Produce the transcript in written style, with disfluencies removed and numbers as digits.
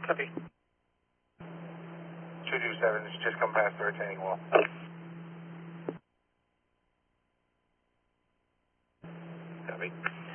Copy. 227, it's just come past the retaining wall. Copy.